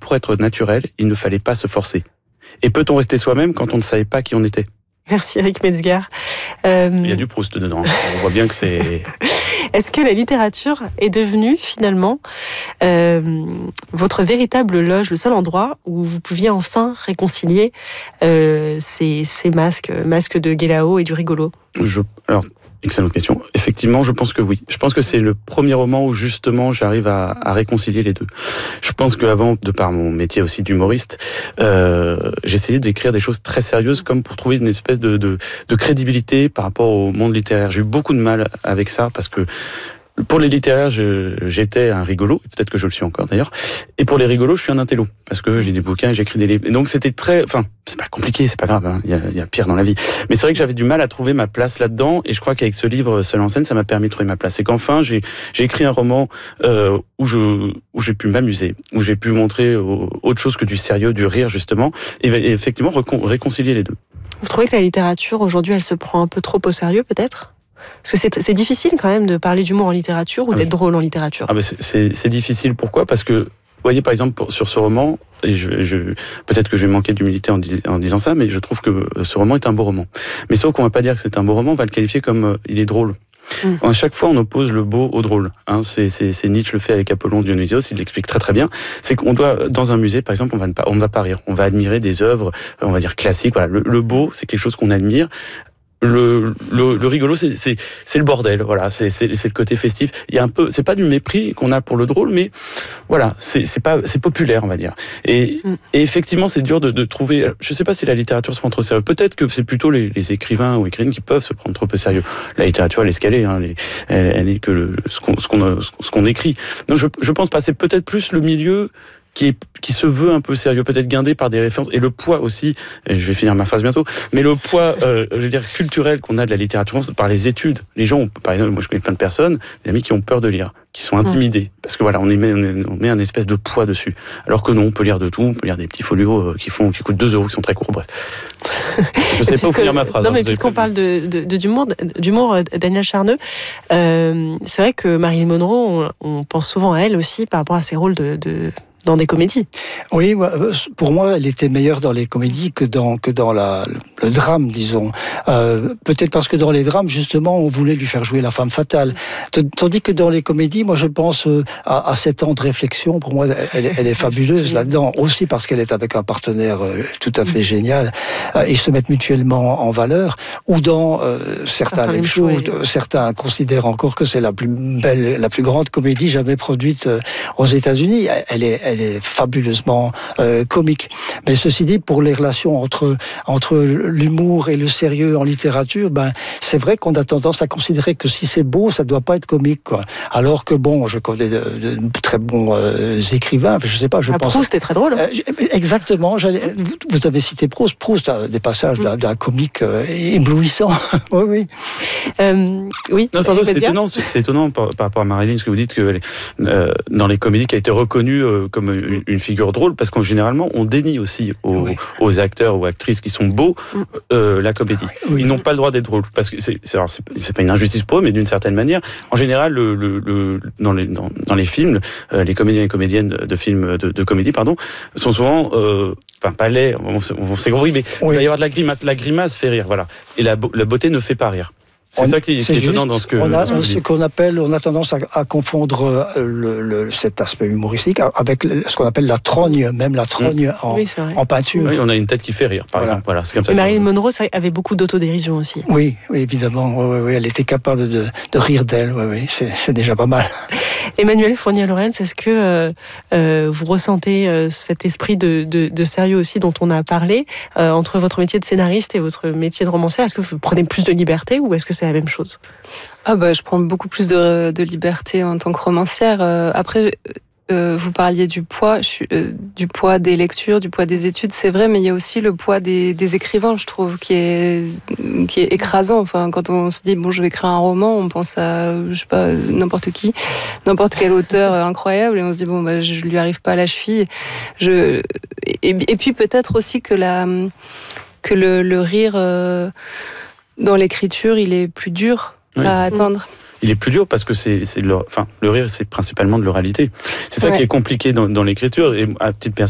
pour être naturel, il ne fallait pas se forcer. Et peut-on rester soi-même quand on ne savait pas qui on était ? Merci Eric Metzger. Il y a du Proust dedans. On voit bien que c'est... Est-ce que la littérature est devenue finalement votre véritable loge, le seul endroit où vous pouviez enfin réconcilier ces masques de Guélao et du rigolo ? Alors, excellente question. Effectivement, je pense que oui. Je pense que c'est le premier roman où justement j'arrive à réconcilier les deux. Je pense qu'avant, de par mon métier aussi d'humoriste, j'essayais d'écrire des choses très sérieuses comme pour trouver une espèce de crédibilité par rapport au monde littéraire. J'ai eu beaucoup de mal avec ça parce que pour les littéraires, j'étais un rigolo, peut-être que je le suis encore d'ailleurs, et pour les rigolos, je suis un intello, parce que j'ai des bouquins, j'écris des livres. Et donc c'était c'est pas compliqué, c'est pas grave, hein, il y a pire dans la vie. Mais c'est vrai que j'avais du mal à trouver ma place là-dedans, et je crois qu'avec ce livre Seul en scène, ça m'a permis de trouver ma place. Et qu'enfin, j'ai écrit un roman où j'ai pu m'amuser, où j'ai pu montrer autre chose que du sérieux, du rire justement, et effectivement réconcilier les deux. Vous trouvez que la littérature aujourd'hui, elle se prend un peu trop au sérieux peut-être ? Parce que c'est difficile quand même de parler d'humour en littérature ou d'être drôle en littérature. C'est difficile, pourquoi ? Parce que, vous voyez, par exemple, sur ce roman, et peut-être que je vais manquer d'humilité en disant ça, mais je trouve que ce roman est un beau roman. Mais sauf qu'on va pas dire que c'est un beau roman, on va le qualifier comme il est drôle. À chaque fois, on oppose le beau au drôle. C'est Nietzsche le fait avec Apollon Dionysios, il l'explique très très bien. C'est qu'on doit, dans un musée, par exemple, on ne va pas rire. On va admirer des œuvres, on va dire classiques. Voilà, le beau, c'est quelque chose qu'on admire. Le rigolo, c'est le bordel, voilà, c'est le côté festif. Il y a un peu, c'est pas du mépris qu'on a pour le drôle, mais voilà, c'est populaire, on va dire. Et effectivement, c'est dur de trouver. Je sais pas si la littérature se prend trop sérieux. Peut-être que c'est plutôt les écrivains ou écrivaines qui peuvent se prendre trop au sérieux. La littérature, elle est ce qu'elle est, hein, elle est que ce qu'on écrit. Donc je pense pas. C'est peut-être plus le milieu qui se veut un peu sérieux, peut-être guindé par des références, et le poids aussi, et je vais finir ma phrase bientôt, mais le poids, je veux dire, culturel qu'on a de la littérature, par les études. Les gens, par exemple, moi je connais plein de personnes, des amis qui ont peur de lire, qui sont intimidés, parce que voilà, on met un espèce de poids dessus. Alors que non, on peut lire de tout, on peut lire des petits folios qui coûtent 2 €, qui sont très courts, bref. Je sais pas où finir ma phrase. Non, mais puisqu'on parle d'humour, Daniel Charneux, c'est vrai que Marilyn Monroe, on pense souvent à elle aussi par rapport à ses rôles dans des comédies. Oui, pour moi, elle était meilleure dans les comédies que dans le drame, disons. Peut-être parce que dans les drames, justement, on voulait lui faire jouer la femme fatale. Tandis que dans les comédies, moi, je pense à 7 ans de réflexion. Pour moi, elle est fabuleuse là-dedans. Aussi parce qu'elle est avec un partenaire tout à fait génial. Ils se mettent mutuellement en valeur. Ou dans certains même chose, certains considèrent encore que c'est la plus belle, la plus grande comédie jamais produite aux États-Unis. Elle est fabuleusement comique. Mais ceci dit, pour les relations entre l'humour et le sérieux en littérature, c'est vrai qu'on a tendance à considérer que si c'est beau, ça doit pas être comique, quoi. Alors que bon, je connais de très bons écrivains, je sais pas, je pense... Proust est très drôle. Exactement. Vous avez cité Proust. Proust a des passages d'un comique éblouissant. Oui. Oui. Non, pardon, c'est étonnant par rapport à Marilyn, ce que vous dites que dans les comédies qui a été reconnue comme une figure drôle, parce qu'en généralement on dénie aussi aux acteurs ou actrices qui sont beaux la comédie. Ils n'ont pas le droit d'être drôles, parce que c'est pas une injustice pour eux, mais d'une certaine manière, en général, dans les films, les comédiens et comédiennes de films de comédie, sont souvent pas laids, c'est gros, mais il va y avoir de la grimace. La grimace fait rire, voilà. Et la beauté ne fait pas rien. C'est ça qui est étonnant dans ce que... On a tendance à confondre cet aspect humoristique avec ce qu'on appelle la trogne, même la trogne en peinture. Oui, on a une tête qui fait rire, par exemple. Voilà, c'est comme ça. Et Marilyn Monroe avait beaucoup d'autodérision aussi. Oui, évidemment. Oui, elle était capable de rire d'elle. Oui, c'est déjà pas mal. Emmanuel Fournier-Laurens, est-ce que vous ressentez cet esprit de sérieux aussi dont on a parlé entre votre métier de scénariste et votre métier de romancière? Est-ce que vous prenez plus de liberté ou est-ce que c'est la même chose? Je prends beaucoup plus de liberté en tant que romancière. Après, vous parliez du poids des lectures, du poids des études, c'est vrai, mais il y a aussi le poids des écrivains, je trouve, qui est écrasant. Enfin, quand on se dit je vais écrire un roman, on pense à n'importe quel auteur incroyable, et on se dit je lui arrive pas à la cheville. Et puis peut-être aussi que le rire dans l'écriture, il est plus dur à atteindre. Il est plus dur parce que le rire, c'est principalement de l'oralité. C'est ça qui est compliqué dans l'écriture. Et à titre